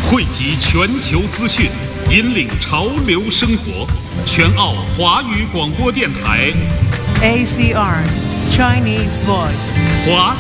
汇集全球资讯，引领潮流生活。全澳华语广播电台 ACR Chinese Voice 华